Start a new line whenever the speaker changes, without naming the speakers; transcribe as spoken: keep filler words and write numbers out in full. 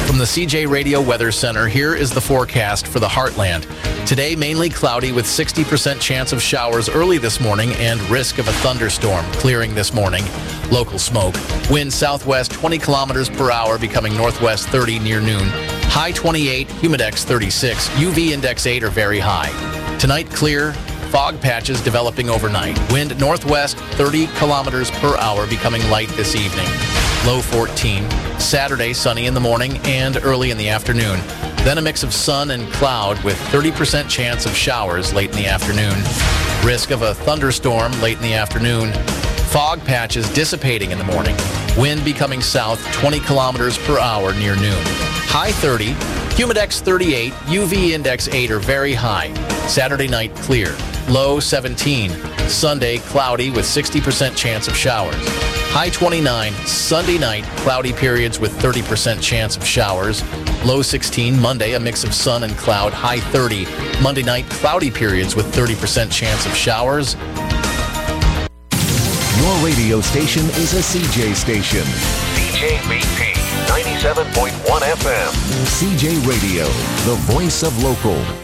From the C J Radio Weather Center, here is the forecast for the Heartland. Today, mainly cloudy with sixty percent chance of showers early this morning and risk of a thunderstorm clearing this morning. Local smoke. Wind southwest twenty kilometers per hour, becoming northwest thirty near noon. High twenty-eight, humidex thirty-six, U V index eight or very high. Tonight, clear. Fog patches developing overnight. Wind northwest thirty kilometers per hour, becoming light this evening. Low fourteen. Saturday, sunny in the morning and early in the afternoon. Then a mix of sun and cloud with thirty percent chance of showers late in the afternoon. Risk of a thunderstorm late in the afternoon. Fog patches dissipating in the morning. Wind becoming south twenty kilometers per hour near noon. High thirty. Humidex thirty-eight. U V index eight or very high. Saturday night clear. Low seventeen. Sunday cloudy with sixty percent chance of showers. High twenty-nine. Sunday night cloudy periods with thirty percent chance of showers. Low sixteen. Monday a mix of sun and cloud. High thirty. Monday night cloudy periods with thirty percent chance of showers.
Your radio station is a C J station.
C J B P ninety-seven point one F M.
C J Radio, the voice of local.